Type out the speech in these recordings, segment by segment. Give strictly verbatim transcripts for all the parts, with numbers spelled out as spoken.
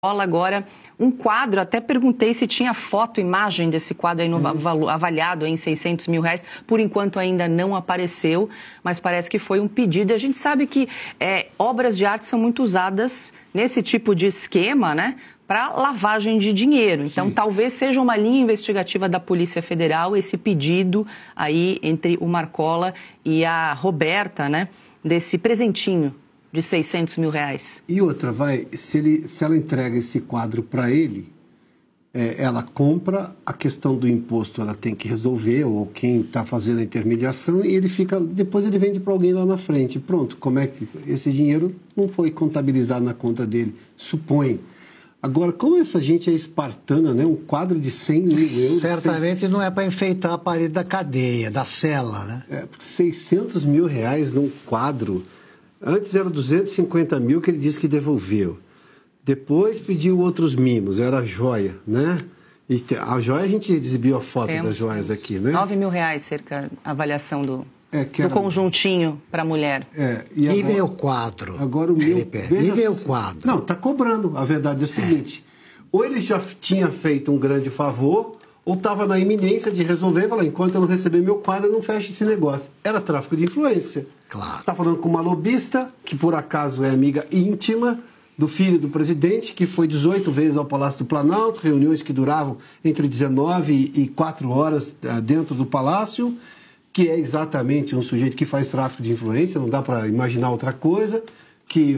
Agora, um quadro, até perguntei se tinha foto, imagem desse quadro aí no, uhum. avaliado em seiscentos mil reais, por enquanto ainda não apareceu, mas parece que foi um pedido. A gente sabe que é, obras de arte são muito usadas nesse tipo de esquema, né, para lavagem de dinheiro. Então, Sim. talvez seja uma linha investigativa da Polícia Federal esse pedido aí entre o Marcola e a Roberta, né, desse presentinho de seiscentos mil reais. E outra, vai, se, ele, se ela entrega esse quadro para ele, é, ela compra, a questão do imposto ela tem que resolver, ou quem está fazendo a intermediação, e ele fica, depois ele vende para alguém lá na frente. Pronto, como é que esse dinheiro não foi contabilizado na conta dele, supõe. Agora, como essa gente é espartana, né? Um quadro de cem mil euros... Certamente seis... não é para enfeitar a parede da cadeia, da cela, né? É, seiscentos mil reais num quadro... Antes era duzentos e cinquenta mil que ele disse que devolveu. Depois pediu outros mimos, era joia, né? E a joia a gente exibiu a foto temos, das joias temos. aqui, né? nove mil reais cerca a avaliação do, é, do era... conjuntinho para a mulher. É, e agora, e meu quadro? Agora o meu... E meu quadro? Não, está cobrando. A verdade é o seguinte, é. ou ele já tinha feito um grande favor, ou estava na iminência de resolver, falar, enquanto eu não receber meu quadro, eu não fecho esse negócio. Era tráfico de influência. Claro. Está falando com uma lobista, que por acaso é amiga íntima do filho do presidente, que foi dezoito vezes ao Palácio do Planalto, reuniões que duravam entre dezenove e quatro horas dentro do Palácio, que é exatamente um sujeito que faz tráfico de influência, não dá para imaginar outra coisa, que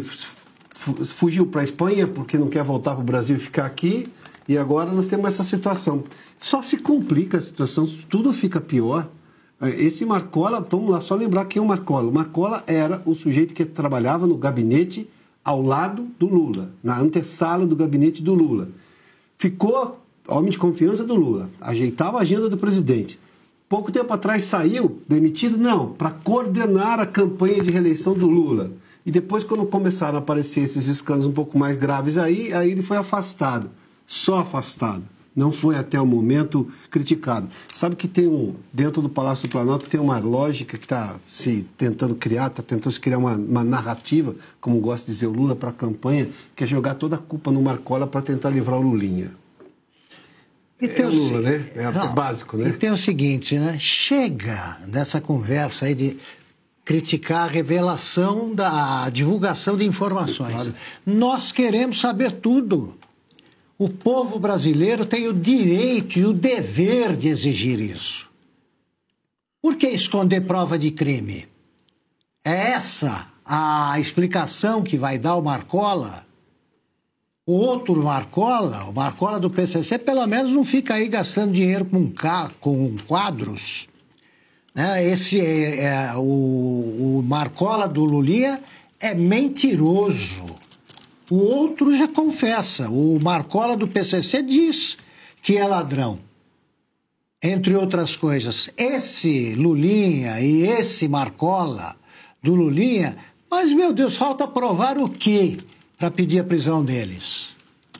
fugiu para a Espanha porque não quer voltar para o Brasil e ficar aqui, e agora nós temos essa situação. Só se complica a situação, tudo fica pior. Esse Marcola, vamos lá, só lembrar quem é o Marcola. O Marcola era o sujeito que trabalhava no gabinete ao lado do Lula, na antessala do gabinete do Lula. Ficou homem de confiança do Lula, ajeitava a agenda do presidente. Pouco tempo atrás saiu, demitido, não, para coordenar a campanha de reeleição do Lula. E depois, quando começaram a aparecer esses escândalos um pouco mais graves aí, aí ele foi afastado, só afastado. Não foi até o momento criticado. Sabe que tem um, dentro do Palácio do Planalto, tem uma lógica que está se tentando criar, está tentando se criar uma, uma narrativa, como gosta de dizer o Lula, para a campanha, que é jogar toda a culpa no Marcola para tentar livrar o Lulinha. E tem é o Lula, né? É não, básico, né? E tem o seguinte, né? Chega dessa conversa aí de criticar a revelação da a divulgação de informações. Claro. Nós queremos saber tudo. O povo brasileiro tem o direito e o dever de exigir isso. Por que esconder prova de crime? É essa a explicação que vai dar o Marcola? O outro Marcola, o Marcola do P C C, pelo menos não fica aí gastando dinheiro com, com quadros. Né? Esse é, é, o, o Marcola do Lulinha é mentiroso. O outro já confessa, o Marcola do P C C diz que é ladrão, entre outras coisas. Esse Lulinha e esse Marcola do Lulinha, mas, meu Deus, falta provar o quê para pedir a prisão deles?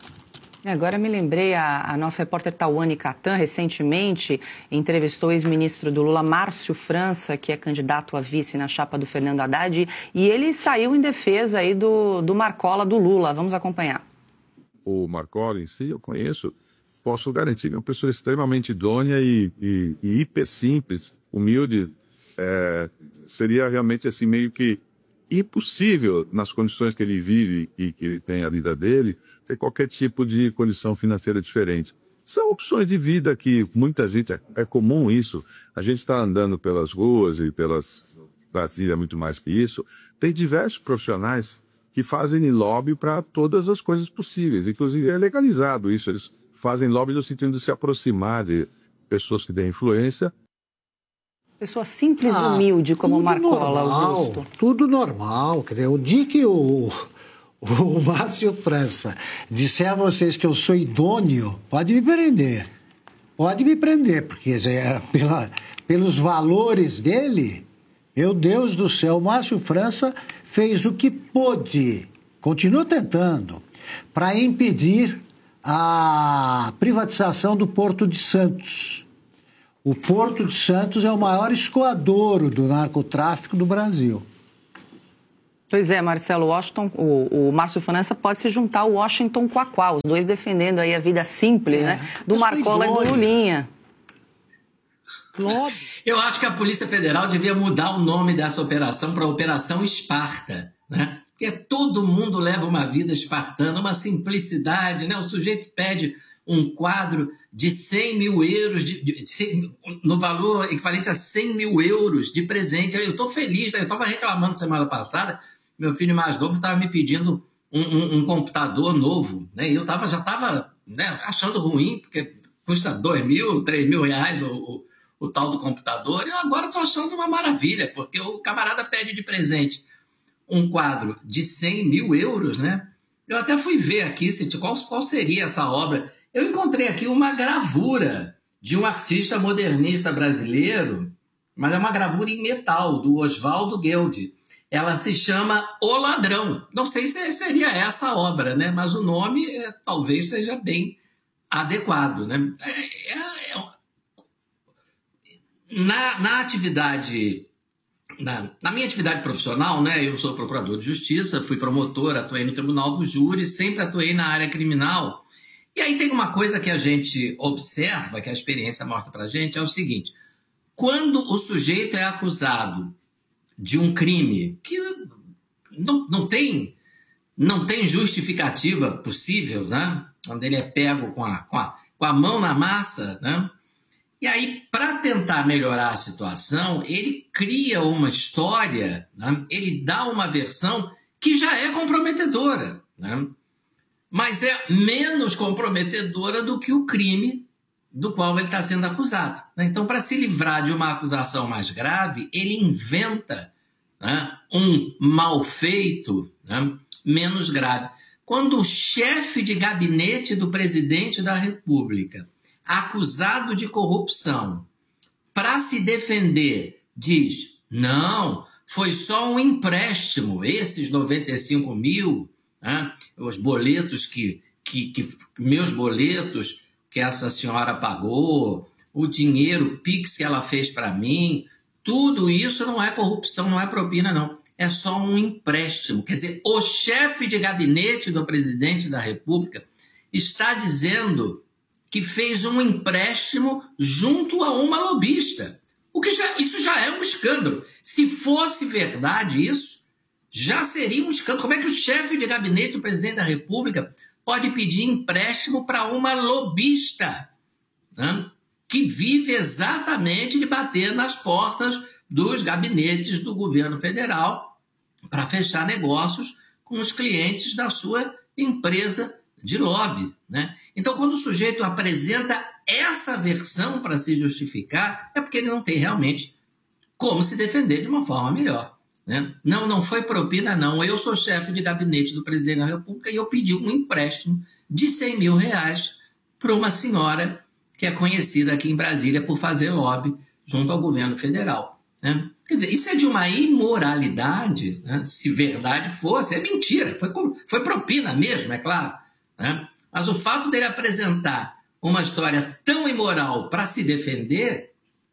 Agora me lembrei, a, a nossa repórter Tawane Catan, recentemente, entrevistou o ex-ministro do Lula, Márcio França, que é candidato a vice na chapa do Fernando Haddad, e ele saiu em defesa aí do, do Marcola do Lula. Vamos acompanhar. O Marcola em si, eu conheço, posso garantir que é uma pessoa extremamente idônea e, e, e hiper simples, humilde. É, seria realmente assim meio que impossível, nas condições que ele vive e que ele tem a vida dele, ter qualquer tipo de condição financeira diferente. São opções de vida que muita gente, é, é comum isso. A gente está andando pelas ruas e pelas... Brasília, muito mais que isso. Tem diversos profissionais que fazem lobby para todas as coisas possíveis. Inclusive, é legalizado isso. Eles fazem lobby no sentido de se aproximar de pessoas que têm influência. Pessoa simples e ah, humilde como o Marcola, normal, Augusto. Tudo normal. Quer dizer, o dia que o, o Márcio França disser a vocês que eu sou idôneo, pode me prender. Pode me prender, porque é, pela, pelos valores dele, meu Deus do céu, o Márcio França fez o que pôde, continua tentando, para impedir a privatização do Porto de Santos. O Porto de Santos é o maior escoadouro do narcotráfico do Brasil. Pois é, Marcelo, Washington, o, o Márcio França pode se juntar ao Washington com a Qual, os dois defendendo aí a vida simples, é, né, do Marcola e do Lulinha. Eu acho que a Polícia Federal devia mudar o nome dessa operação para Operação Esparta, né? Porque todo mundo leva uma vida espartana, uma simplicidade, né? O sujeito pede um quadro de cem mil euros, de, de, de, no valor equivalente a cem mil euros de presente. Eu estou feliz, né? Eu estava reclamando semana passada, meu filho mais novo estava me pedindo um, um, um computador novo, né? E eu tava, já estava, né, achando ruim, porque custa dois mil, três mil reais o, o, o tal do computador, e eu agora estou achando uma maravilha, porque o camarada pede de presente um quadro de cem mil euros, né? Eu até fui ver aqui se, qual, qual seria essa obra. Eu encontrei aqui uma gravura de um artista modernista brasileiro, mas é uma gravura em metal, do Oswaldo Gueldi. Ela se chama O Ladrão. Não sei se seria essa a obra, né? Mas o nome é, talvez seja bem adequado, né? É, é, é, na, na atividade... Na, na minha atividade profissional, né, eu sou procurador de justiça, fui promotor, atuei no Tribunal do Júri, sempre atuei na área criminal. E aí tem uma coisa que a gente observa, que a experiência mostra pra gente, é o seguinte: quando o sujeito é acusado de um crime que não, não, tem, não tem justificativa possível, né, quando ele é pego com a, com a, com a mão na massa, né, e aí, para tentar melhorar a situação, ele cria uma história, né? Ele dá uma versão que já é comprometedora, né? Mas é menos comprometedora do que o crime do qual ele está sendo acusado, né? Então, para se livrar de uma acusação mais grave, ele inventa, né, um mal feito, né, menos grave. Quando o chefe de gabinete do presidente da República, acusado de corrupção, para se defender, diz: não, foi só um empréstimo, esses noventa e cinco mil, né, os boletos que, que, que, meus boletos que essa senhora pagou, o dinheiro Pix que ela fez para mim, tudo isso não é corrupção, não é propina, não. É só um empréstimo. Quer dizer, o chefe de gabinete do presidente da República está dizendo que fez um empréstimo junto a uma lobista. O que já, isso já é um escândalo. Se fosse verdade isso, já seria um escândalo. Como é que o chefe de gabinete do presidente da República pode pedir empréstimo para uma lobista, né, que vive exatamente de bater nas portas dos gabinetes do governo federal para fechar negócios com os clientes da sua empresa de lobby, né? Então, quando o sujeito apresenta essa versão para se justificar, é porque ele não tem realmente como se defender de uma forma melhor, né? Não, não foi propina, não. Eu sou chefe de gabinete do presidente da República e eu pedi um empréstimo de cem mil reais para uma senhora que é conhecida aqui em Brasília por fazer lobby junto ao governo federal, né? Quer dizer, isso é de uma imoralidade, né? Se verdade fosse, é mentira, foi, foi propina mesmo, é claro, né? Mas o fato dele apresentar uma história tão imoral para se defender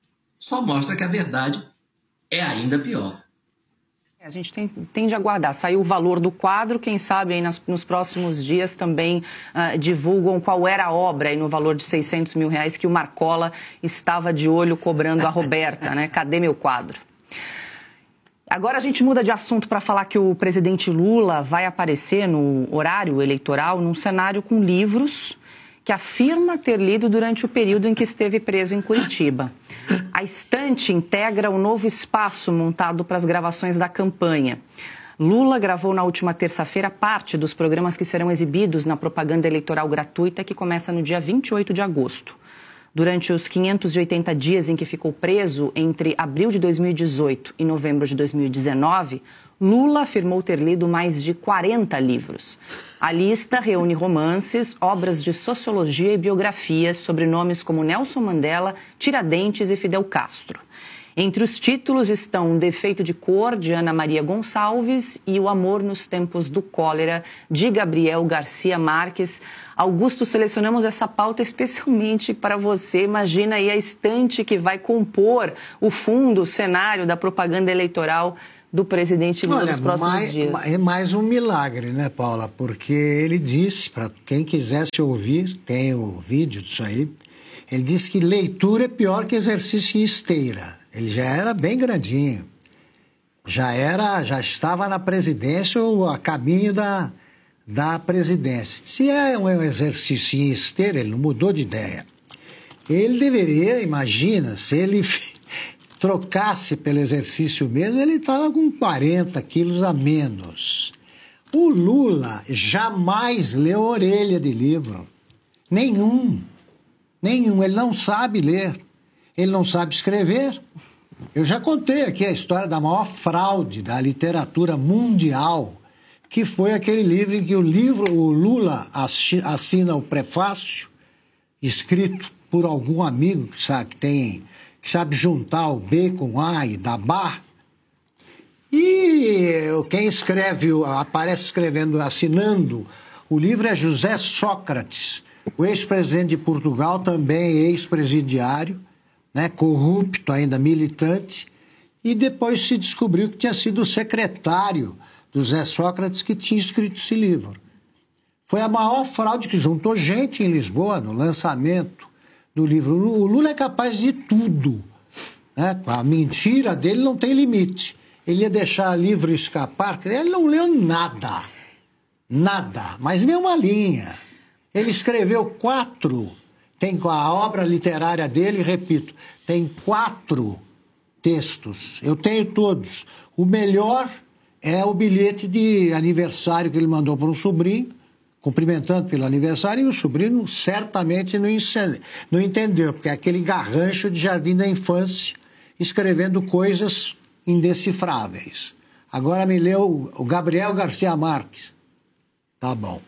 só mostra que a verdade é ainda pior. A gente tem, tem de aguardar. Saiu o valor do quadro, quem sabe aí nas, nos próximos dias também uh, divulgam qual era a obra aí no valor de seiscentos mil reais que o Marcola estava de olho cobrando a Roberta, né? Cadê meu quadro? Agora a gente muda de assunto para falar que o presidente Lula vai aparecer no horário eleitoral num cenário com livros que afirma ter lido durante o período em que esteve preso em Curitiba. A estante integra o novo espaço montado para as gravações da campanha. Lula gravou na última terça-feira parte dos programas que serão exibidos na propaganda eleitoral gratuita que começa no dia vinte e oito de agosto. Durante os quinhentos e oitenta dias em que ficou preso entre abril de dois mil e dezoito e novembro de dois mil e dezenove, Lula afirmou ter lido mais de quarenta livros. A lista reúne romances, obras de sociologia e biografias sobre nomes como Nelson Mandela, Tiradentes e Fidel Castro. Entre os títulos estão Um Defeito de Cor, de Ana Maria Gonçalves, e O Amor nos Tempos do Cólera, de Gabriel Garcia Marques. Augusto, selecionamos essa pauta especialmente para você. Imagina aí a estante que vai compor o fundo, o cenário da propaganda eleitoral do presidente Lula Olha, nos próximos mais, dias? É mais um milagre, né, Paula? Porque ele disse, para quem quisesse ouvir, tem o vídeo disso aí, ele disse que leitura é pior que exercício em esteira. Ele já era bem grandinho. Já era, já estava na presidência ou a caminho da, da presidência. Se é um exercício em esteira, ele não mudou de ideia. Ele deveria, imagina, se ele trocasse pelo exercício mesmo, ele estava com quarenta quilos a menos. O Lula jamais leu orelha de livro. Nenhum. Nenhum. Ele não sabe ler. Ele não sabe escrever. Eu já contei aqui a história da maior fraude da literatura mundial, que foi aquele livro em que o livro, o Lula assina o prefácio, escrito por algum amigo que sabe, que tem, que sabe juntar o B com A e dar bar. E quem escreve, aparece escrevendo, assinando o livro é José Sócrates, o ex-presidente de Portugal, também ex-presidiário, né, corrupto, ainda militante, e depois se descobriu que tinha sido o secretário do Zé Sócrates que tinha escrito esse livro. Foi a maior fraude que juntou gente em Lisboa no lançamento do livro. O Lula é capaz de tudo, né? A mentira dele não tem limite. Ele ia deixar livro escapar, ele não leu nada, nada, mas nem uma linha. Ele escreveu quatro, tem a obra literária dele, repito, tem quatro textos, eu tenho todos. O melhor é o bilhete de aniversário que ele mandou para um sobrinho, cumprimentando pelo aniversário, e o sobrinho certamente não, não entendeu, porque é aquele garrancho de jardim da infância, escrevendo coisas indecifráveis. Agora me leu o Gabriel Garcia Marques. Tá bom.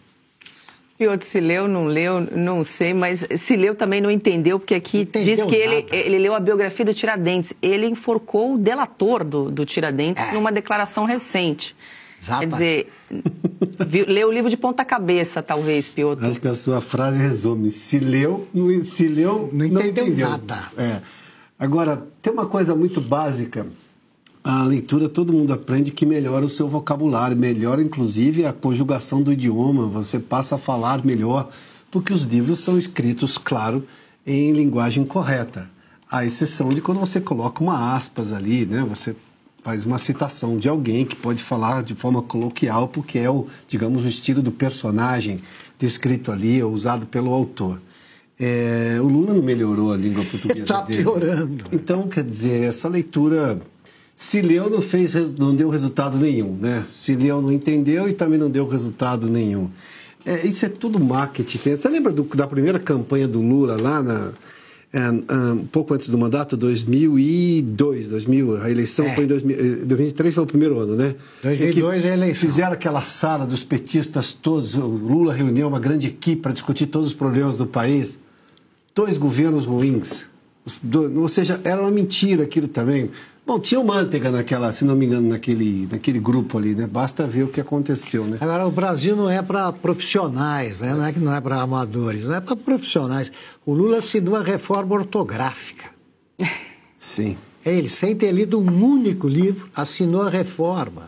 E outro se leu, não leu, não sei, mas se leu também não entendeu, porque aqui Entendeu diz que ele, nada. ele leu a biografia do Tiradentes. Ele enforcou o delator do, do Tiradentes É. numa declaração recente. Exato. Quer dizer, viu, leu o livro de ponta cabeça, talvez, Piotr. Acho que a sua frase resume. Se leu, não, se leu, Não não entendeu entendeu nada. É. Agora, tem uma coisa muito básica. A leitura, todo mundo aprende que melhora o seu vocabulário, melhora inclusive a conjugação do idioma, você passa a falar melhor, porque os livros são escritos, claro, em linguagem correta. À exceção de quando você coloca uma aspas ali, né? Você faz uma citação de alguém que pode falar de forma coloquial, porque é o, digamos, o estilo do personagem descrito ali, ou usado pelo autor. É, o Lula não melhorou a língua portuguesa Está dele. piorando. Então, quer dizer, essa leitura, se leu, não, fez, não deu resultado nenhum, né? Se leu, não entendeu e também não deu resultado nenhum. É, isso é tudo marketing. Você lembra do, da primeira campanha do Lula lá na... É, um pouco antes do mandato, dois mil e dois, dois mil, a eleição É. foi em dois mil, dois mil e três foi o primeiro ano, né? dois mil e dois Em que é a eleição. Fizeram aquela sala dos petistas todos, o Lula reuniu uma grande equipe para discutir todos os problemas do país. Dois governos ruins. Os dois- ou seja, era uma mentira aquilo também. Bom, tinha o Manteiga naquela, se não me engano, naquele, naquele grupo ali, né? Basta ver o que aconteceu, né? Agora, o Brasil não é para profissionais, né? Não é que não é para amadores, não é para profissionais. O Lula assinou a reforma ortográfica. Sim. Ele, sem ter lido um único livro, assinou a reforma.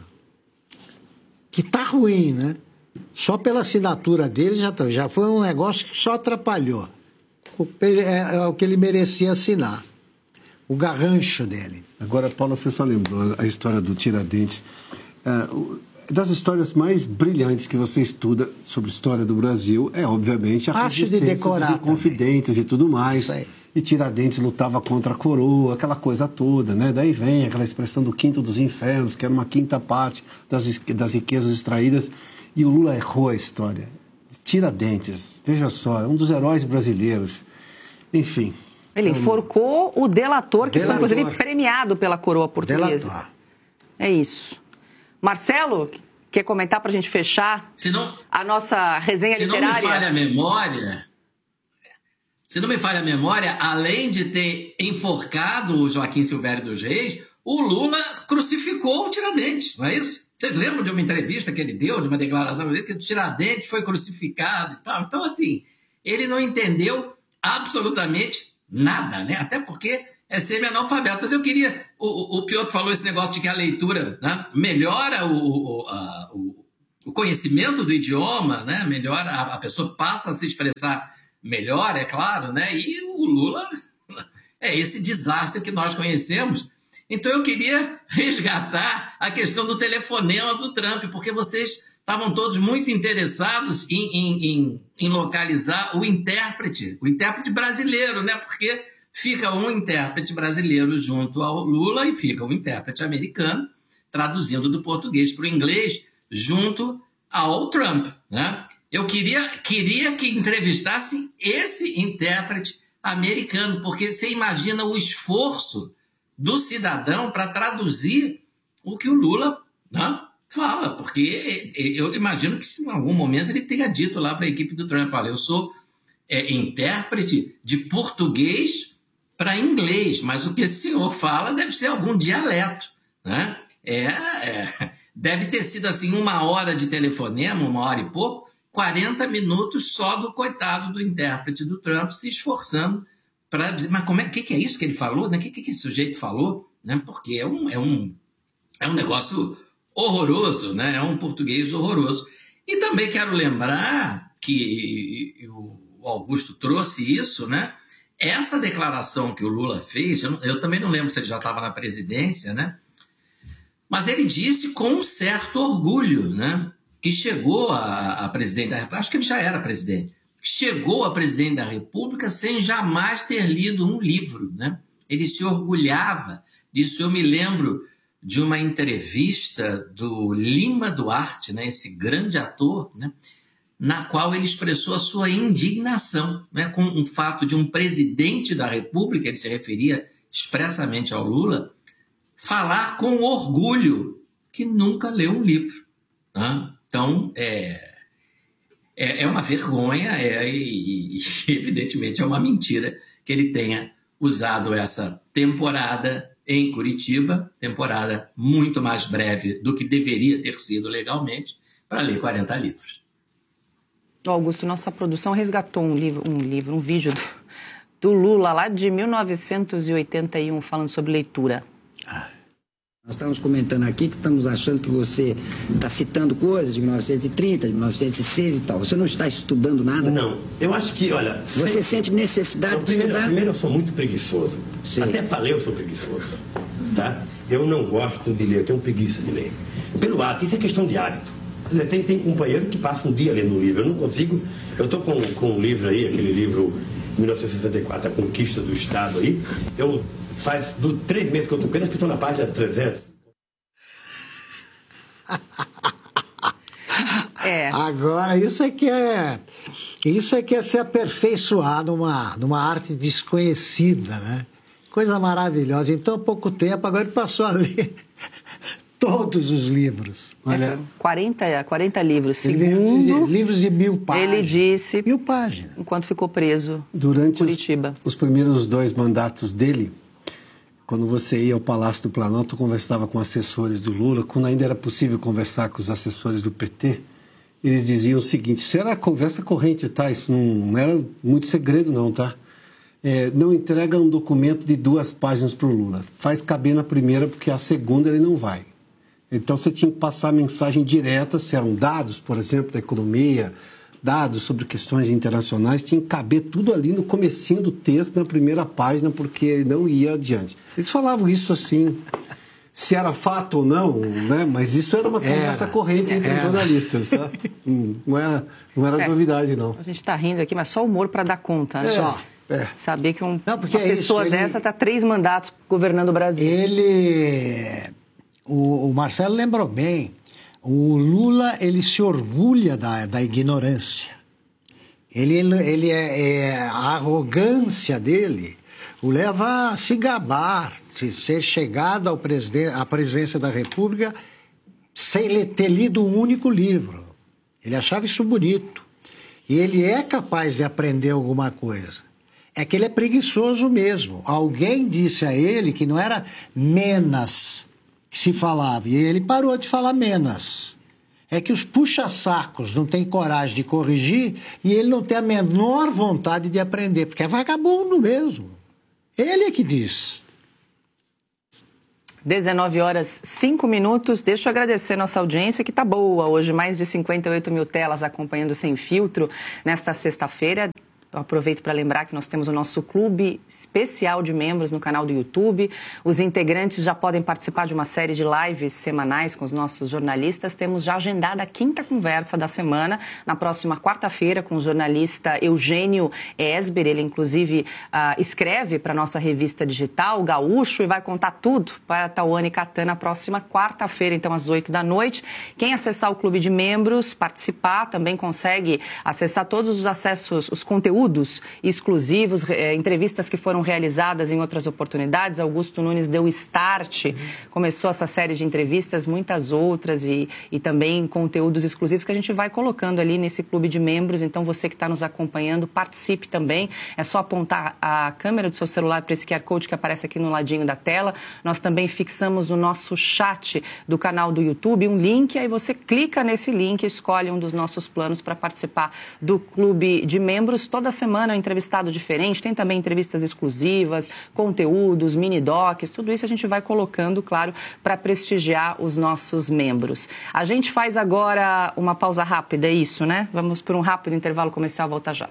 Que tá ruim, né? Só pela assinatura dele já, tá- já foi um negócio que só atrapalhou. O- É, é o que ele merecia assinar. O garrancho dele. Agora, Paula, você só lembrou a história do Tiradentes. É, o- das histórias mais brilhantes que você estuda sobre a história do Brasil é, obviamente, a Acho de resistência decorar dos Inconfidentes e tudo mais. Isso aí. E Tiradentes lutava contra a coroa, aquela coisa toda, né? Daí vem aquela expressão do quinto dos infernos, que era uma quinta parte das, es- das riquezas extraídas. E o Lula errou a história. Tiradentes, veja só, é um dos heróis brasileiros. Enfim... Ele enforcou o delator, que Delator. foi, inclusive, premiado pela coroa portuguesa. Delator. É isso. Marcelo, quer comentar para a gente fechar Se não, a nossa resenha se não me literária? falha a memória, se não me falha a memória, além de ter enforcado o Joaquim Silvério dos Reis, o Lula crucificou o Tiradentes, não é isso? Vocês lembram de uma entrevista que ele deu, de uma declaração dele, que o Tiradentes foi crucificado e tal? Então, assim, ele não entendeu absolutamente nada, né? Até porque é semi-analfabeto. Mas eu queria... O, o Piotr falou esse negócio de que a leitura, né, melhora o, o, a, o, o conhecimento do idioma, né, melhora, a, a pessoa passa a se expressar melhor, é claro, né? E o Lula é esse desastre que nós conhecemos. Então eu queria resgatar a questão do telefonema do Trump, porque vocês estavam todos muito interessados em, em, em, em localizar o intérprete, o intérprete brasileiro, né? Porque fica um intérprete brasileiro junto ao Lula e fica um intérprete americano, traduzindo do português para o inglês, junto ao Trump, né? Eu queria, queria que entrevistassem esse intérprete americano, porque você imagina o esforço do cidadão para traduzir o que o Lula, né, fala, porque eu imagino que em algum momento ele tenha dito lá para a equipe do Trump, olha, eu sou é, intérprete de português para inglês, mas o que esse senhor fala deve ser algum dialeto, né? É, é, deve ter sido assim uma hora de telefonema, uma hora e pouco, quarenta minutos só do coitado do intérprete do Trump se esforçando para dizer, mas como é, que, que é isso que ele falou? O né? que, que esse sujeito falou? Né? Porque é um, é, um, é um negócio horroroso, né? É um português horroroso. E também quero lembrar que o Augusto trouxe isso, né? Essa declaração que o Lula fez, eu, eu também não lembro se ele já estava na presidência, né? Mas ele disse com um certo orgulho, né? Que chegou a, a presidente da República, acho que ele já era presidente, chegou a presidente da República sem jamais ter lido um livro, né? Ele se orgulhava disso. Eu me lembro de uma entrevista do Lima Duarte, né? Esse grande ator, né? Na qual ele expressou a sua indignação, né? Com o fato de um presidente da República, ele se referia expressamente ao Lula, falar com orgulho que nunca leu um livro, né? Então, é, é, é uma vergonha é, e, e, evidentemente, é uma mentira que ele tenha usado essa temporada em Curitiba, temporada muito mais breve do que deveria ter sido legalmente, para ler quarenta livros. Augusto, nossa produção resgatou um livro, um, livro, um vídeo do, do Lula, lá de mil novecentos e oitenta e um, falando sobre leitura. Ah. Nós estamos comentando aqui que estamos achando que você está citando coisas de mil novecentos e trinta, de mil novecentos e seis e tal. Você não está estudando nada? Não. Eu acho que, olha... Você sempre... sente necessidade não, primeiro, de estudar? Primeiro, eu sou muito preguiçoso. Sim. Até para ler eu sou preguiçoso. Tá? Eu não gosto de ler, eu tenho preguiça de ler. Pelo ato, isso é questão de hábito. Quer dizer, tem, tem companheiro que passa um dia lendo um livro. Eu não consigo... Eu estou com, com um livro aí, aquele livro mil novecentos e sessenta e quatro, A Conquista do Estado aí. Eu faz do, três meses que eu estou com ele, acho que estou na página trezentos. É. Agora, isso é que é, isso é que é ser aperfeiçoado numa, numa arte desconhecida, né? Coisa maravilhosa. Em tão pouco tempo, agora ele passou a ler todos os livros. Olha, quarenta, quarenta livros. Segundo, livros, de, livros de mil páginas. Ele disse... Mil páginas. Enquanto ficou preso durante em Curitiba. Os, os primeiros dois mandatos dele, quando você ia ao Palácio do Planalto, conversava com assessores do Lula, quando ainda era possível conversar com os assessores do P T, eles diziam o seguinte, isso era conversa corrente, tá? Isso não, não era muito segredo não, tá? É, não entrega um documento de duas páginas para o Lula. Faz caber na primeira, porque a segunda ele não vai. Então você tinha que passar mensagem direta, se eram dados, por exemplo, da economia, dados sobre questões internacionais, tinha que caber tudo ali no comecinho do texto, na primeira página, porque ele não ia adiante. Eles falavam isso assim, se era fato ou não, né? Mas isso era uma conversa era, corrente entre era. jornalistas, tá? Não era, não era é, novidade, não. A gente está rindo aqui, mas só humor para dar conta, né? É. Só. É. Saber que um, não, uma é pessoa isso, dessa está ele... três mandatos governando o Brasil. Ele... O, o Marcelo lembrou bem, o Lula, ele se orgulha da, da ignorância. Ele, ele é, é, a arrogância dele o leva a se gabar, de ter chegado ao presidente, à presidência da República sem ter lido um único livro. Ele achava isso bonito. E ele é capaz de aprender alguma coisa. É que ele é preguiçoso mesmo. Alguém disse a ele que não era menos que se falava, e ele parou de falar menos. É que os puxa-sacos não têm coragem de corrigir e ele não tem a menor vontade de aprender, porque é vagabundo mesmo. Ele é que diz. dezenove horas, cinco minutos. Deixa eu agradecer nossa audiência, que tá boa hoje. Mais de cinquenta e oito mil telas acompanhando Sem Filtro nesta sexta-feira. Eu aproveito para lembrar que nós temos o nosso clube especial de membros no canal do YouTube. Os integrantes já podem participar de uma série de lives semanais com os nossos jornalistas. Temos já agendada a quinta conversa da semana, na próxima quarta-feira, com o jornalista Eugênio Esber. Ele, inclusive, uh, escreve para a nossa revista digital, o Gaúcho, e vai contar tudo para a Tawane Catan na próxima quarta-feira, então, às oito da noite. Quem acessar o clube de membros, participar, também consegue acessar todos os acessos, os conteúdos exclusivos, eh, entrevistas que foram realizadas em outras oportunidades. Augusto Nunes deu start, uhum. começou essa série de entrevistas, muitas outras e, e também conteúdos exclusivos que a gente vai colocando ali nesse clube de membros. Então, você que está nos acompanhando, participe também. É só apontar a câmera do seu celular para esse Q R Code que aparece aqui no ladinho da tela. Nós também fixamos no nosso chat do canal do YouTube um link, aí você clica nesse link e escolhe um dos nossos planos para participar do clube de membros. Toda semana é um entrevistado diferente, tem também entrevistas exclusivas, conteúdos, mini-docs, tudo isso a gente vai colocando, claro, para prestigiar os nossos membros. A gente faz agora uma pausa rápida, é isso, né? Vamos por um rápido intervalo comercial, volta já.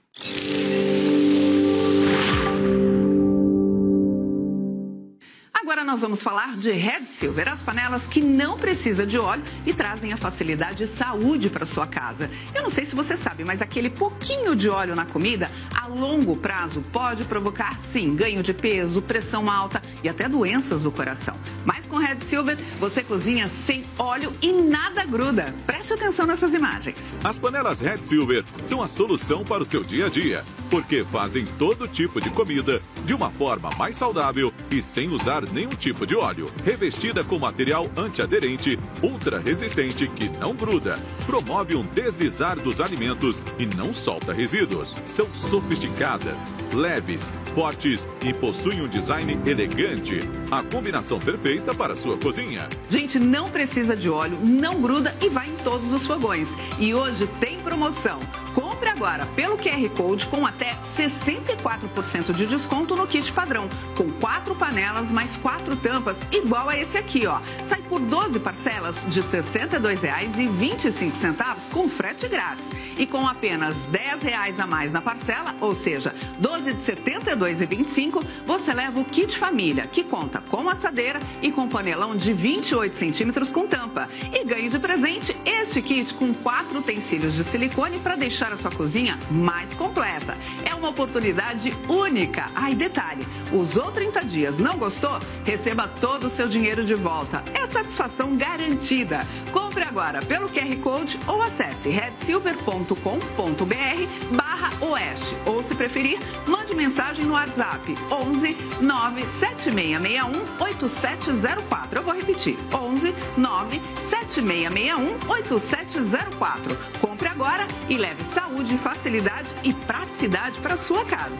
Agora nós vamos falar de Red Silver, as panelas que não precisam de óleo e trazem a facilidade e saúde para sua casa. Eu não sei se você sabe, mas aquele pouquinho de óleo na comida, a longo prazo, pode provocar, sim, ganho de peso, pressão alta e até doenças do coração. Mas com Red Silver, você cozinha sem óleo e nada gruda. Preste atenção nessas imagens. As panelas Red Silver são a solução para o seu dia a dia, porque fazem todo tipo de comida de uma forma mais saudável e sem usar nenhum tipo de óleo. Revestida com material antiaderente, ultra resistente que não gruda, promove um deslizar dos alimentos e não solta resíduos. São sofisticadas, leves, fortes e possuem um design elegante. A combinação perfeita para a sua cozinha. Gente, não precisa de óleo, não gruda e vai em todos os fogões. E hoje tem promoção. Compre agora pelo Q R Code com até sessenta e quatro por cento de desconto no kit padrão, com quatro panelas mais quatro tampas, igual a esse aqui, ó. Sai por doze parcelas de sessenta e dois reais e vinte e cinco centavos com frete grátis. E com apenas dez reais a mais na parcela, ou seja, doze de setenta e dois reais e vinte e cinco centavos, você leva o kit família, que conta com assadeira e com panelão de vinte e oito centímetros com tampa. E ganhe de presente este kit com quatro utensílios de silicone para deixar a sua cozinha mais completa. É uma oportunidade única. Ai, detalhe, usou trinta dias, não gostou? Receba todo o seu dinheiro de volta. É satisfação garantida. Compre agora pelo Q R Code ou acesse redsilver ponto com ponto br barra oeste. Ou, se preferir, mande mensagem no WhatsApp onze nove sete seis seis um oito sete zero quatro. Eu vou repetir, onze nove sete seis seis um oito sete zero quatro. Compre agora e leve saúde, facilidade e praticidade para sua casa.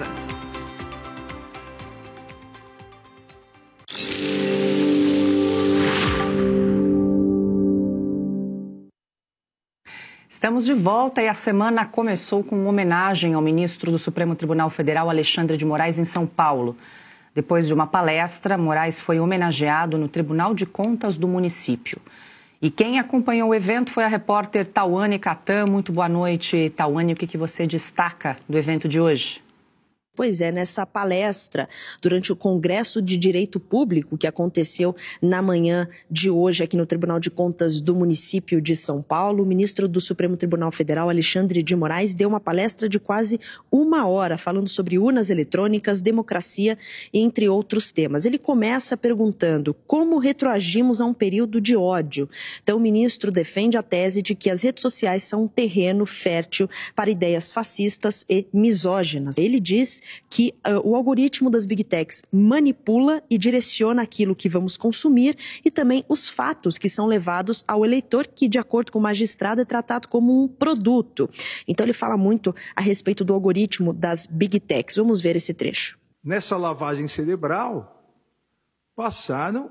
Estamos de volta e a semana começou com uma homenagem ao ministro do Supremo Tribunal Federal, Alexandre de Moraes, em São Paulo. Depois de uma palestra, Moraes foi homenageado no Tribunal de Contas do município. E quem acompanhou o evento foi a repórter Tawane Catan. Muito boa noite, Tawane. O que, que você destaca do evento de hoje? Pois é, nessa palestra, durante o Congresso de Direito Público, que aconteceu na manhã de hoje aqui no Tribunal de Contas do município de São Paulo, o ministro do Supremo Tribunal Federal, Alexandre de Moraes, deu uma palestra de quase uma hora, falando sobre urnas eletrônicas, democracia, entre outros temas. Ele começa perguntando como retroagimos a um período de ódio. Então, o ministro defende a tese de que as redes sociais são um terreno fértil para ideias fascistas e misóginas. Ele diz que uh, o algoritmo das Big Techs manipula e direciona aquilo que vamos consumir e também os fatos que são levados ao eleitor, que, de acordo com o magistrado, é tratado como um produto. Então ele fala muito a respeito do algoritmo das Big Techs. Vamos ver esse trecho. Nessa lavagem cerebral, passaram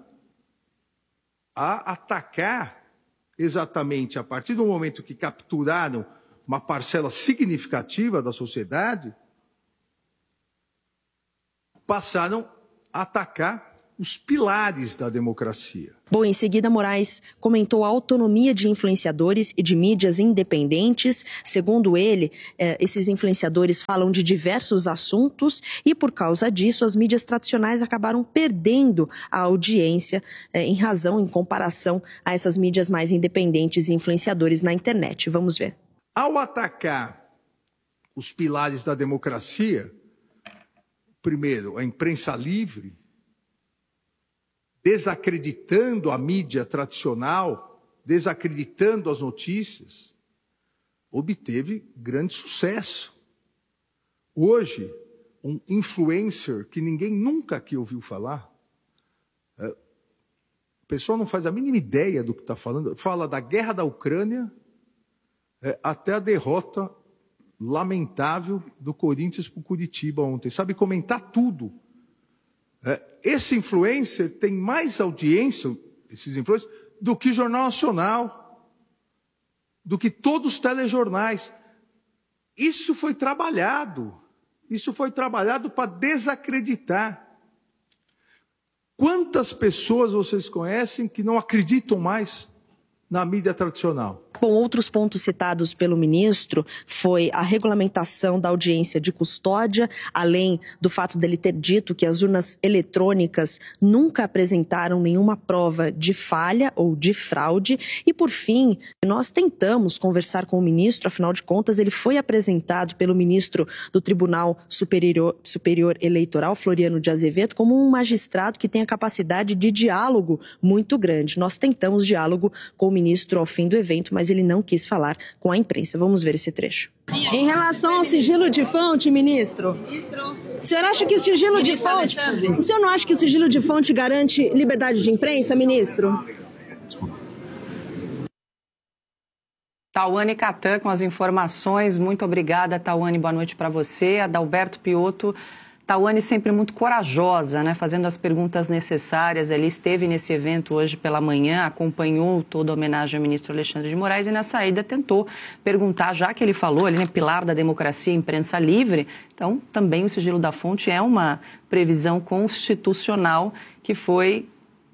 a atacar exatamente a partir do momento que capturaram uma parcela significativa da sociedade, passaram a atacar os pilares da democracia. Bom, em seguida, Moraes comentou a autonomia de influenciadores e de mídias independentes. Segundo ele, eh, esses influenciadores falam de diversos assuntos e, por causa disso, as mídias tradicionais acabaram perdendo a audiência eh, em razão, em comparação a essas mídias mais independentes e influenciadores na internet. Vamos ver. Ao atacar os pilares da democracia, primeiro, a imprensa livre, desacreditando a mídia tradicional, desacreditando as notícias, obteve grande sucesso. Hoje, um influencer que ninguém nunca aqui ouviu falar, é, o pessoal não faz a mínima ideia do que está falando, fala da guerra da Ucrânia é, até a derrota lamentável do Corinthians para o Curitiba ontem. Sabe comentar tudo. É, esse influencer tem mais audiência, esses influencers, do que Jornal Nacional, do que todos os telejornais. Isso foi trabalhado. Isso foi trabalhado para desacreditar. Quantas pessoas vocês conhecem que não acreditam mais na mídia tradicional? Bom, outros pontos citados pelo ministro foi a regulamentação da audiência de custódia, além do fato dele ter dito que as urnas eletrônicas nunca apresentaram nenhuma prova de falha ou de fraude. E, por fim, nós tentamos conversar com o ministro, afinal de contas, ele foi apresentado pelo ministro do Tribunal Superior, Superior Eleitoral, Floriano de Azevedo, como um magistrado que tem a capacidade de diálogo muito grande. Nós tentamos diálogo com o ministro ao fim do evento, mas ele não quis falar com a imprensa. Vamos ver esse trecho. Em relação ao sigilo de fonte, ministro, o senhor acha que o sigilo de fonte... O senhor não acha que o sigilo de fonte garante liberdade de imprensa, ministro? Tauane Catan com as informações. Muito obrigada, Tauane. Boa noite para você. Adalberto Piotto. Tauane sempre muito corajosa, né, fazendo as perguntas necessárias. Ele esteve nesse evento hoje pela manhã, acompanhou toda a homenagem ao ministro Alexandre de Moraes e na saída tentou perguntar, já que ele falou, ele é pilar da democracia e imprensa livre, então também o sigilo da fonte é uma previsão constitucional que foi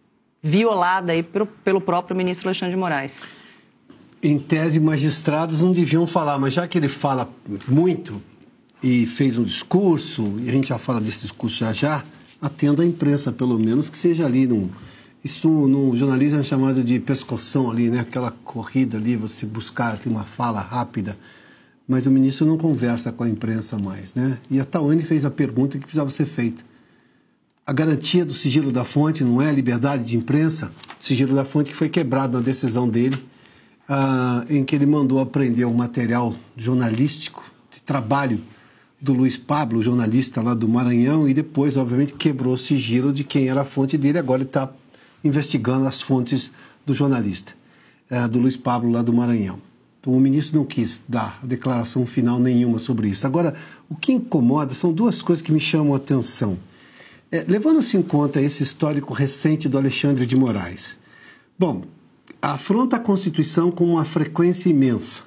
violada aí pelo próprio ministro Alexandre de Moraes. Em tese, magistrados não deviam falar, mas já que ele fala muito e fez um discurso, e a gente já fala desse discurso já já, atenda a imprensa, pelo menos, que seja ali num... Isso no jornalismo é chamado de pescoção ali, né? Aquela corrida ali, você buscar uma fala rápida. Mas o ministro não conversa com a imprensa mais, né? E a Tauane fez a pergunta que precisava ser feita. A garantia do sigilo da fonte não é a liberdade de imprensa? O sigilo da fonte que foi quebrado na decisão dele, ah, em que ele mandou apreender um material jornalístico de trabalho do Luiz Pablo, jornalista lá do Maranhão, e depois, obviamente, quebrou o sigilo de quem era a fonte dele. Agora ele está investigando as fontes do jornalista, é, do Luiz Pablo lá do Maranhão. Então, o ministro não quis dar declaração final nenhuma sobre isso. Agora, o que incomoda são duas coisas que me chamam a atenção. É, levando-se em conta esse histórico recente do Alexandre de Moraes. Bom, afronta a Constituição com uma frequência imensa.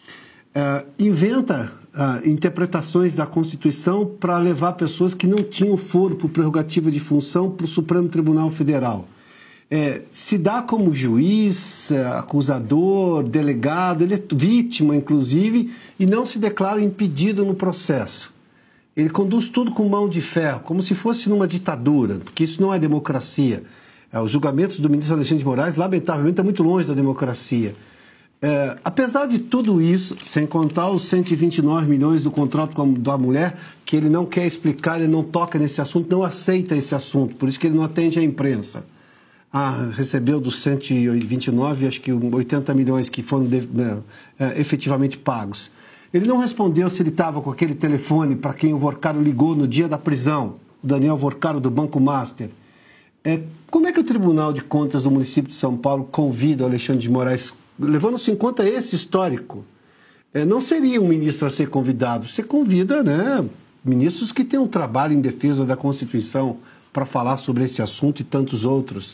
É, inventa Uh, interpretações da Constituição para levar pessoas que não tinham foro por prerrogativa de função para o Supremo Tribunal Federal. É, se dá como juiz, acusador, delegado, ele é vítima, inclusive, e não se declara impedido no processo. Ele conduz tudo com mão de ferro, como se fosse numa ditadura, porque isso não é democracia. É, os julgamentos do ministro Alexandre de Moraes, lamentavelmente, estão muito longe da democracia. É, apesar de tudo isso, sem contar os cento e vinte e nove milhões do contrato com a, da mulher, que ele não quer explicar, ele não toca nesse assunto, não aceita esse assunto, por isso que ele não atende à imprensa. Ah, recebeu dos cento e vinte e nove, acho que oitenta milhões que foram de, né, é, efetivamente pagos. Ele não respondeu se ele estava com aquele telefone para quem o Vorcaro ligou no dia da prisão, o Daniel Vorcaro do Banco Master. É, como é que o Tribunal de Contas do município de São Paulo convida o Alexandre de Moraes, levando-se em conta esse histórico? É, não seria um ministro a ser convidado. Você convida, né, ministros que têm um trabalho em defesa da Constituição para falar sobre esse assunto e tantos outros.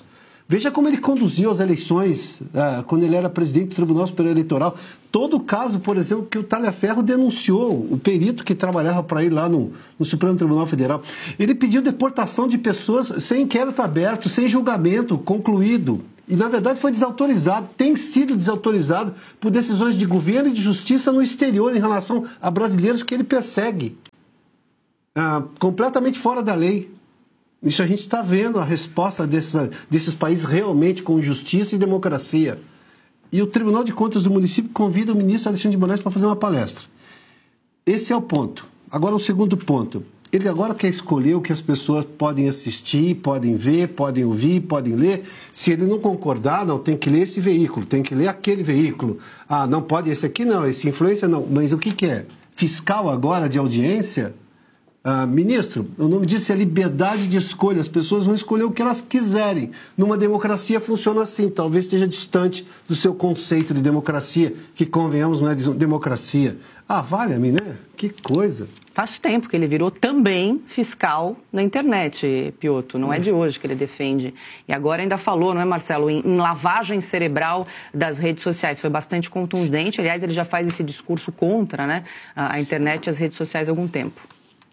Veja como ele conduziu as eleições uh, quando ele era presidente do Tribunal Superior Eleitoral. Todo o caso, por exemplo, que o Talhaferro denunciou, o perito que trabalhava para ele lá no, no Supremo Tribunal Federal. Ele pediu deportação de pessoas sem inquérito aberto, sem julgamento concluído. E, na verdade, foi desautorizado, tem sido desautorizado por decisões de governo e de justiça no exterior em relação a brasileiros que ele persegue. Uh, completamente fora da lei. Isso a gente está vendo a resposta desses, desses países realmente com justiça e democracia. E o Tribunal de Contas do município convida o ministro Alexandre de Moraes para fazer uma palestra. Esse é o ponto. Agora, o segundo ponto. Ele agora quer escolher o que as pessoas podem assistir, podem ver, podem ouvir, podem ler. Se ele não concordar, não, tem que ler esse veículo, tem que ler aquele veículo. Ah, não pode esse aqui, não, esse influência não. Mas o que, que é? Fiscal agora de audiência? Ah, ministro, o nome disso é liberdade de escolha. As pessoas vão escolher o que elas quiserem. Numa democracia funciona assim. Talvez esteja distante do seu conceito de democracia, que, convenhamos, não é democracia. Ah, valha-me, né? Que coisa. Faz tempo que ele virou também fiscal na internet, Piotr. Não é de hoje que ele defende. E agora ainda falou, não é, Marcelo, em, em lavagem cerebral das redes sociais. Foi bastante contundente. Aliás, ele já faz esse discurso contra, né, a, a internet e as redes sociais há algum tempo.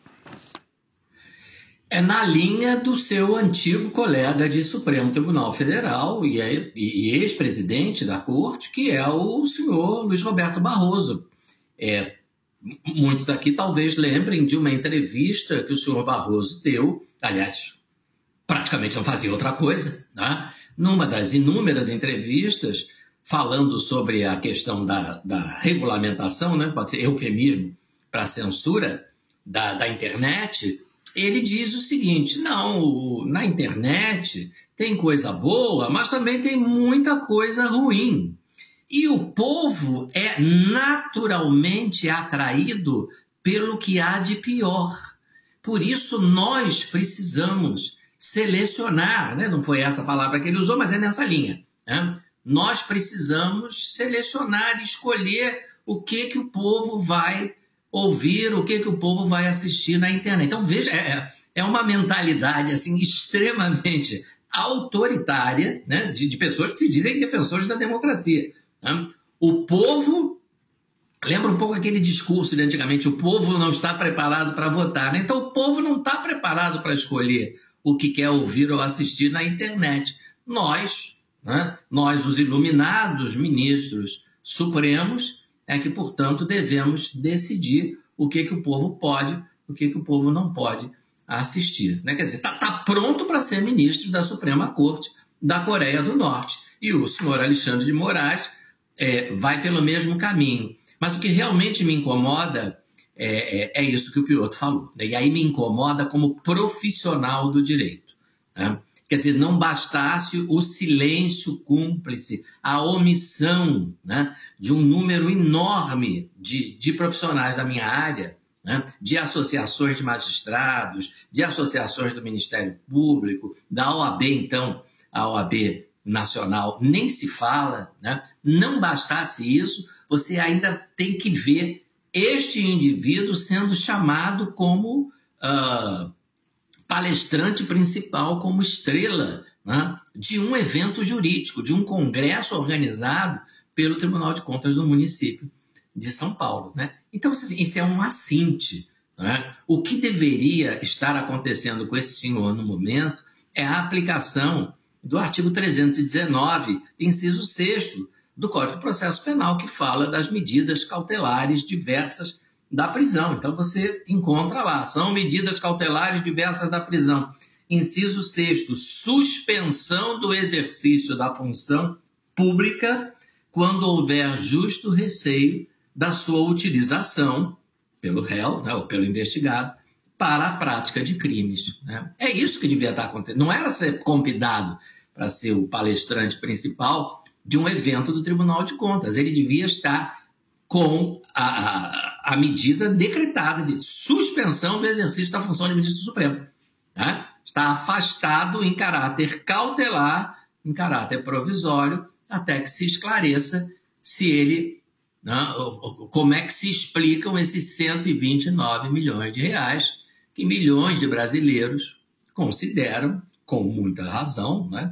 É na linha do seu antigo colega de Supremo Tribunal Federal e, é, e ex-presidente da Corte, que é o senhor Luiz Roberto Barroso. É, muitos aqui talvez lembrem de uma entrevista que o senhor Barroso deu, aliás, praticamente não fazia outra coisa, né? Numa das inúmeras entrevistas, falando sobre a questão da, da regulamentação, né? Pode ser eufemismo para a censura da, da internet. Ele diz o seguinte: não, na internet tem coisa boa, mas também tem muita coisa ruim. E o povo é naturalmente atraído pelo que há de pior. Por isso nós precisamos selecionar, né? Não foi essa palavra que ele usou, mas é nessa linha, né? Nós precisamos selecionar, escolher o que, que o povo vai ouvir, o que, que o povo vai assistir na internet. Então, veja, é, é uma mentalidade assim, extremamente autoritária, né, de, de pessoas que se dizem defensores da democracia, né? O povo, lembra um pouco aquele discurso de antigamente, o povo não está preparado para votar, né? Então o povo não está preparado para escolher o que quer ouvir ou assistir na internet. Nós, né, nós os iluminados ministros supremos, é que, portanto, devemos decidir o que, que o povo pode, o que, que o povo não pode assistir, né? Quer dizer, está tá pronto para ser ministro da Suprema Corte da Coreia do Norte. E o senhor Alexandre de Moraes é, vai pelo mesmo caminho. Mas o que realmente me incomoda é, é, é isso que o Piotr falou, né? E aí me incomoda como profissional do direito, né? Quer dizer, não bastasse o silêncio cúmplice, a omissão, né, de um número enorme de, de profissionais da minha área, né, de associações de magistrados, de associações do Ministério Público, da O A B, então, a O A B Nacional, nem se fala, né? Não bastasse isso, você ainda tem que ver este indivíduo sendo chamado como Uh, palestrante principal, como estrela, né, de um evento jurídico, de um congresso organizado pelo Tribunal de Contas do município de São Paulo, né? Então, isso é um assinte, né? O que deveria estar acontecendo com esse senhor no momento é a aplicação do artigo trezentos e dezenove, inciso sexto, do Código de Processo Penal, que fala das medidas cautelares diversas da prisão. Então você encontra lá, são medidas cautelares diversas da prisão. Inciso sexto, suspensão do exercício da função pública quando houver justo receio da sua utilização pelo réu, né, ou pelo investigado, para a prática de crimes, né? É isso que devia estar acontecendo. Não era ser convidado para ser o palestrante principal de um evento do Tribunal de Contas. Ele devia estar com a, a, a medida decretada de suspensão do exercício da função de ministro Supremo, né? Está afastado em caráter cautelar, em caráter provisório, até que se esclareça se ele, né, como é que se explicam esses cento e vinte e nove milhões de reais que milhões de brasileiros consideram, com muita razão, né,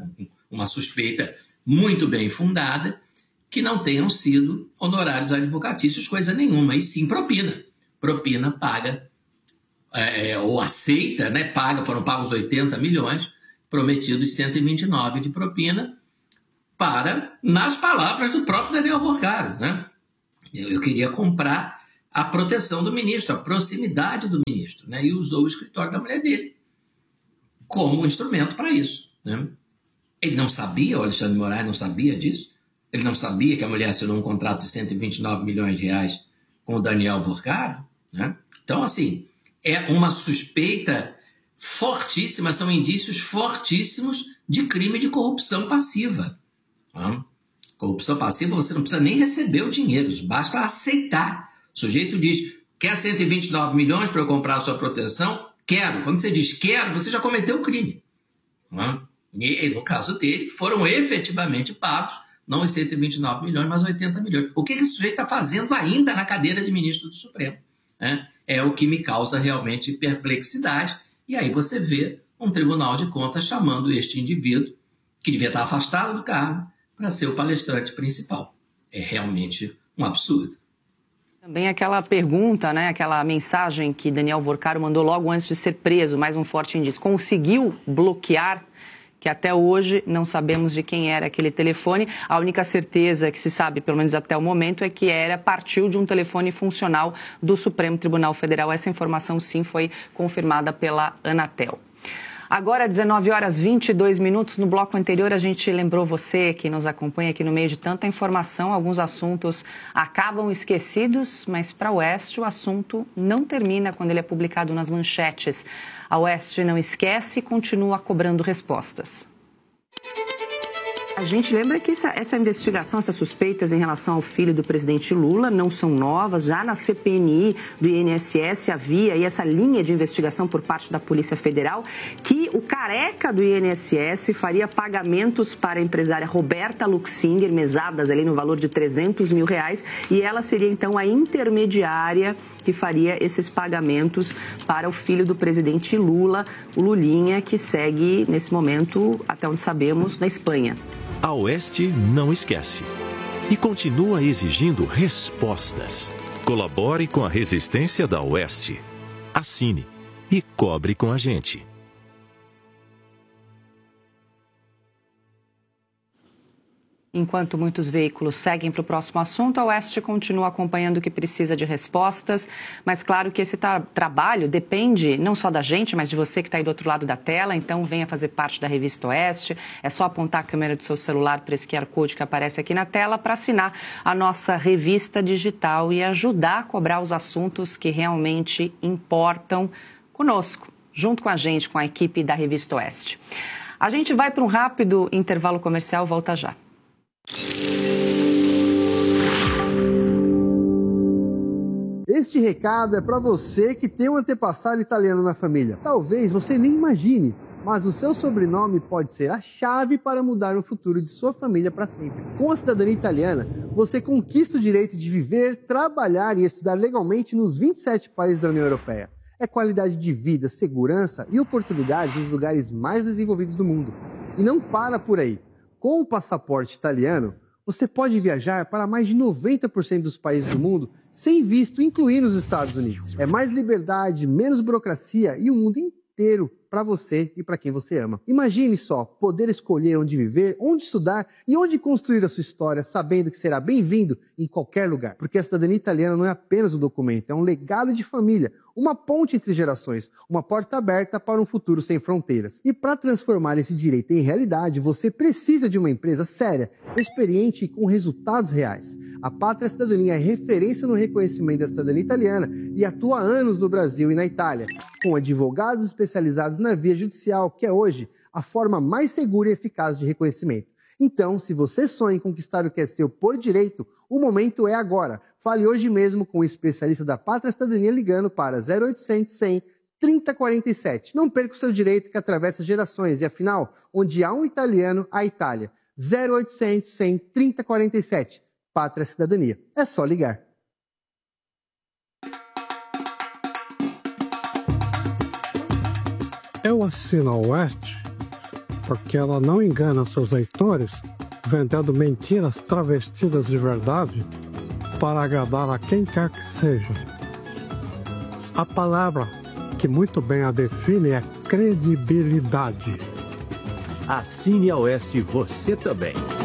uma suspeita muito bem fundada, que não tenham sido honorários advocatícios, coisa nenhuma, e sim propina. Propina paga, é, ou aceita, né, paga, foram pagos oitenta milhões, prometidos cento e vinte e nove de propina, para, nas palavras do próprio Daniel Vorcaro, né? Eu, eu queria comprar a proteção do ministro, a proximidade do ministro, né? E usou o escritório da mulher dele como um instrumento para isso, né? Ele não sabia, o Alexandre de Moraes não sabia disso, ele não sabia que a mulher assinou um contrato de cento e vinte e nove milhões de reais com o Daniel Vorcaro, né? Então, assim, é uma suspeita fortíssima, são indícios fortíssimos de crime de corrupção passiva. Né? Corrupção passiva, você não precisa nem receber o dinheiro, basta aceitar. O sujeito diz, quer cento e vinte e nove milhões para eu comprar a sua proteção? Quero. Quando você diz quero, você já cometeu o crime. Né? E, no caso dele, foram efetivamente pagos, não os cento e vinte e nove milhões, mas oitenta milhões. O que esse sujeito está fazendo ainda na cadeira de ministro do Supremo? Né? É o que me causa realmente perplexidade. E aí você vê um Tribunal de Contas chamando este indivíduo, que devia estar afastado do cargo, para ser o palestrante principal. É realmente um absurdo. Também aquela pergunta, né, aquela mensagem que Daniel Vorcaro mandou logo antes de ser preso, mais um forte indício. Conseguiu bloquear, que até hoje não sabemos de quem era aquele telefone. A única certeza que se sabe, pelo menos até o momento, é que era partiu de um telefone funcional do Supremo Tribunal Federal. Essa informação, sim, foi confirmada pela Anatel. Agora, dezenove horas e vinte e dois minutos. No bloco anterior, a gente lembrou você que nos acompanha aqui no meio de tanta informação. Alguns assuntos acabam esquecidos, mas para a Oeste o assunto não termina quando ele é publicado nas manchetes. A Oeste não esquece e continua cobrando respostas. A gente lembra que essa, essa investigação, essas suspeitas em relação ao filho do presidente Lula não são novas. Já na C P M I do I N S S havia aí essa linha de investigação por parte da Polícia Federal que o careca do I N S S faria pagamentos para a empresária Roberta Luxinger, mesadas ali no valor de trezentos mil reais, e ela seria então a intermediária que faria esses pagamentos para o filho do presidente Lula, o Lulinha, que segue nesse momento, até onde sabemos, na Espanha. A Oeste não esquece e continua exigindo respostas. Colabore com a resistência da Oeste. Assine e cobre com a gente. Enquanto muitos veículos seguem para o próximo assunto, a Oeste continua acompanhando o que precisa de respostas, mas claro que esse tra- trabalho depende não só da gente, mas de você que está aí do outro lado da tela, então venha fazer parte da Revista Oeste, é só apontar a câmera do seu celular para esse Q R Code que aparece aqui na tela para assinar a nossa revista digital e ajudar a cobrar os assuntos que realmente importam conosco, junto com a gente, com a equipe da Revista Oeste. A gente vai para um rápido intervalo comercial, volta já. Este recado é para você que tem um antepassado italiano na família. Talvez você nem imagine, mas o seu sobrenome pode ser a chave para mudar o futuro de sua família para sempre. Com a cidadania italiana, você conquista o direito de viver, trabalhar e estudar legalmente nos vinte e sete países da União Europeia. É qualidade de vida, segurança e oportunidades nos lugares mais desenvolvidos do mundo. E não para por aí. Com o passaporte italiano, você pode viajar para mais de noventa por cento dos países do mundo sem visto, incluindo os Estados Unidos. É mais liberdade, menos burocracia e o mundo inteiro para você e para quem você ama. Imagine só poder escolher onde viver, onde estudar e onde construir a sua história, sabendo que será bem-vindo em qualquer lugar. Porque a cidadania italiana não é apenas um documento, é um legado de família, uma ponte entre gerações, uma porta aberta para um futuro sem fronteiras. E para transformar esse direito em realidade, você precisa de uma empresa séria, experiente e com resultados reais. A Pátria Cidadania é referência no reconhecimento da cidadania italiana e atua há anos no Brasil e na Itália, com advogados especializados na via judicial, que é hoje a forma mais segura e eficaz de reconhecimento. Então, se você sonha em conquistar o que é seu por direito, o momento é agora. Fale hoje mesmo com o especialista da Pátria Cidadania ligando para zero oitocentos, cem, trinta quarenta e sete. Não perca o seu direito que atravessa gerações e, afinal, onde há um italiano, há Itália. zero oitocentos, cem, trinta quarenta e sete. Pátria Cidadania. É só ligar. Eu assino a Oeste porque ela não engana seus leitores vendendo mentiras travestidas de verdade para agradar a quem quer que seja. A palavra que muito bem a define é credibilidade. Assine a Oeste você também.